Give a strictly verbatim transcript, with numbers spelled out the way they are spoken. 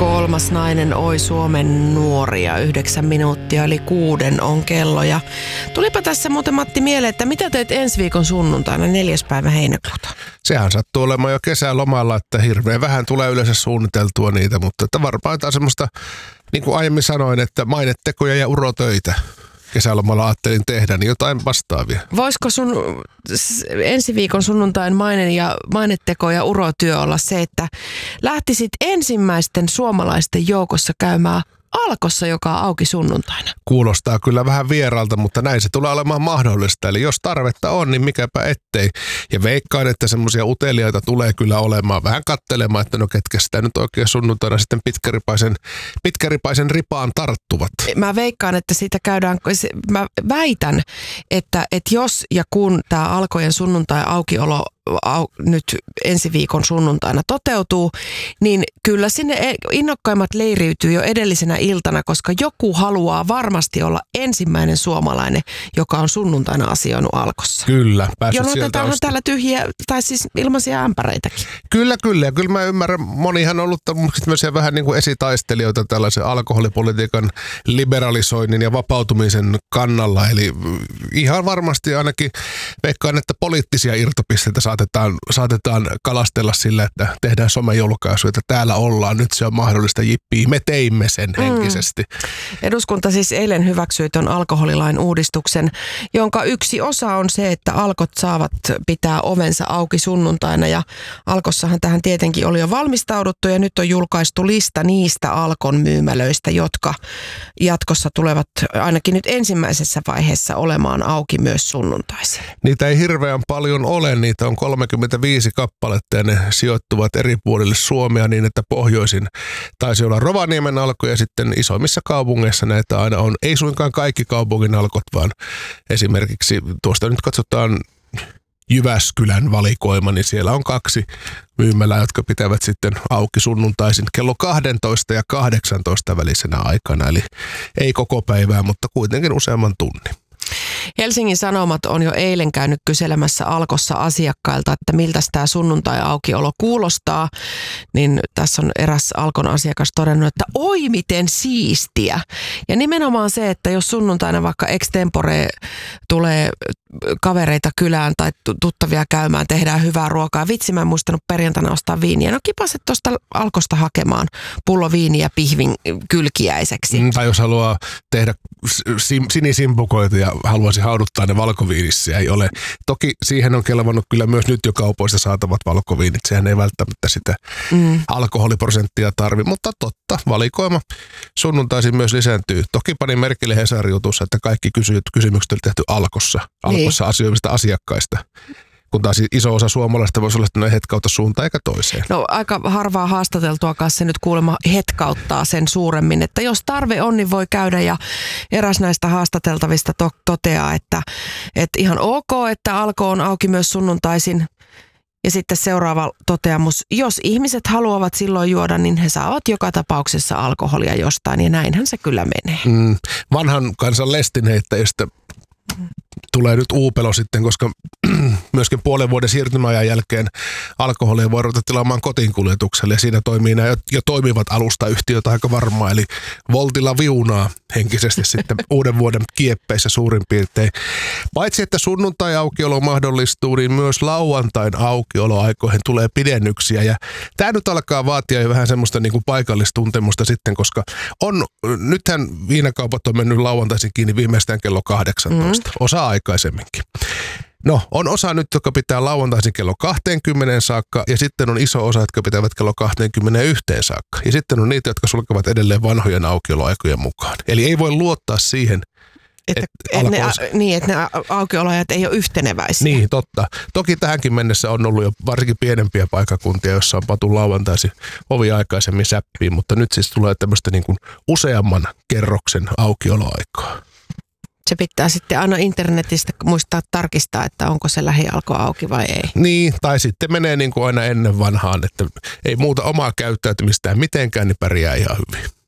Kolmas nainen oi Suomen nuoria. Yhdeksän minuuttia eli kuuden on kello. Ja tulipa tässä muuten Matti mieleen, että mitä teet ensi viikon sunnuntaina neljäs päivä heinäkuuta? Sehän sattuu olemaan jo kesälomalla, että hirveän vähän tulee yleensä suunniteltua niitä, mutta että varmaan jotain semmoista, niin kuin aiemmin sanoin, että mainetekoja ja urotöitä kesälomalla ajattelin tehdä, niin jotain vastaavia. Voisiko sun ensi viikon sunnuntain maine ja, maineteko ja urotyö olla se, että lähtisit ensimmäisten suomalaisten joukossa käymään Alkossa, joka on auki sunnuntaina? Kuulostaa kyllä vähän vieraalta, mutta näin se tulee olemaan mahdollista. Eli jos tarvetta on, niin mikäpä ettei. Ja veikkaan, että semmoisia uteliaita tulee kyllä olemaan vähän katselemaan, että no ketkä sitä nyt oikein sunnuntaina sitten pitkäripaisen, pitkäripaisen ripaan tarttuvat. Mä veikkaan, että siitä käydään, mä väitän, että, että jos ja kun tämä Alkojen sunnuntai aukiolo Au, nyt ensi viikon sunnuntaina toteutuu, niin kyllä sinne innokkaimmat leiriytyy jo edellisenä iltana, koska joku haluaa varmasti olla ensimmäinen suomalainen, joka on sunnuntaina asioinut Alkossa. Kyllä, päässyt sieltä Jonotetaanhan täällä tyhjiä, tai siis ilmaisia ämpäreitäkin. Kyllä, kyllä. Ja kyllä mä ymmärrän, monihan on ollut myös vähän niin kuin esitaistelijoita tällaisen alkoholipolitiikan liberalisoinnin ja vapautumisen kannalla. Eli ihan varmasti ainakin veikkaan, että poliittisia irtopisteitä saatetaan, saatetaan kalastella sillä, että tehdään somejulkaisuja, että täällä ollaan, nyt se on mahdollista, jippii, me teimme sen henkisesti. Mm. Eduskunta siis eilen hyväksyi ton alkoholilain uudistuksen, jonka yksi osa on se, että Alkot saavat pitää ovensa auki sunnuntaina, ja Alkossahan tähän tietenkin oli jo valmistauduttu, ja nyt on julkaistu lista niistä Alkon myymälöistä, jotka jatkossa tulevat ainakin nyt ensimmäisessä vaiheessa olemaan auki myös sunnuntaisin. Niitä ei hirveän paljon ole, niitä on kolmekymmentäviisi kappaletta ja ne sijoittuvat eri puolille Suomea niin, että pohjoisin taisi olla Rovaniemen Alko ja sitten isoimmissa kaupungeissa näitä aina on. Ei suinkaan kaikki kaupungin Alkot, vaan esimerkiksi tuosta nyt katsotaan Jyväskylän valikoima, niin siellä on kaksi myymälää, jotka pitävät sitten auki sunnuntaisin kello kaksitoista ja kahdeksantoista välisenä aikana. Eli ei koko päivää, mutta kuitenkin useamman tunnin. Helsingin Sanomat on jo eilen käynyt kyselemässä Alkossa asiakkailta, että miltä tämä sunnuntai-aukiolo kuulostaa. Niin tässä on eräs Alkon asiakas todennut, että oi miten siistiä. Ja nimenomaan se, että jos sunnuntaina vaikka extempore tulee kavereita kylään tai tuttavia käymään, tehdään hyvää ruokaa. Vitsi, mä en muistanut perjantaina ostaa viiniä. No kipaset tuosta Alkosta hakemaan pullo viiniä pihvin kylkiäiseksi. Mm, tai jos haluaa tehdä sim- sinisimpukoita ja haluaisi hauduttaa ne valkoviinissä, ei ole. Toki siihen on kelvannut kyllä myös nyt jo kaupoista saatavat valkoviinit. Sehän ei välttämättä sitä mm. alkoholiprosenttia tarvi, mutta totta, valikoima sunnuntaisin myös lisääntyy. Toki panin merkille Hesari-jutussa, että kaikki kysy- kysymykset oli tehty Alkossa. Alkossa asioimista asiakkaista. Kun taas iso osa suomalaista voisi olla, että ne ei hetkauta suuntaan eikä toiseen. No aika harvaa haastateltua kanssa se nyt kuulemma hetkauttaa sen suuremmin, että jos tarve on, niin voi käydä, ja eräs näistä haastateltavista to- toteaa, että, että ihan ok, että Alko on auki myös sunnuntaisin. Ja sitten seuraava toteamus, jos ihmiset haluavat silloin juoda, niin he saavat joka tapauksessa alkoholia jostain, ja näinhän se kyllä menee. Mm, vanhan kansan lestinheittäjistä tulee nyt uupelo sitten, koska myöskin puolen vuoden siirtymäajan jälkeen alkoholia voi ruveta tilaamaan kotiinkuljetukselle, ja siinä toimii nämä jo toimivat alustayhtiöt aika varmaan, eli Voltilla viunaa henkisesti sitten uuden vuoden kieppeissä suurin piirtein. Paitsi että sunnuntai-aukiolo mahdollistuu, niin myös lauantain aukioloaikoihin tulee pidennyksiä, ja tämä nyt alkaa vaatia jo vähän semmoista niin kuin paikallistuntemusta sitten, koska on, nythän viinakaupat on mennyt lauantaisin kiinni viimeistään kello kahdeksantoista, mm. osa aikaisemminkin. No, on osa nyt, joka pitää lauantaisin kello kaksikymmentä saakka, ja sitten on iso osa, jotka pitävät kello kaksikymmentäyksi saakka. Ja sitten on niitä, jotka sulkevat edelleen vanhojen aukioloaikojen mukaan. Eli ei voi luottaa siihen, että, et ne, a, niin, että ne aukioloajat ei ole yhteneväisiä. Niin, totta. Toki tähänkin mennessä on ollut jo varsinkin pienempiä paikkakuntia, joissa on patu lauantaisin ovi aikaisemmin säppiin, mutta nyt siis tulee tämmöistä niin kuin useamman kerroksen aukioloaikaa. Se pitää sitten aina internetistä muistaa tarkistaa, että onko se lähialko auki vai ei. Niin, tai sitten menee niin kuin aina ennen vanhaan, että ei muuta omaa käyttäytymistään mitenkään, niin pärjää ihan hyvin.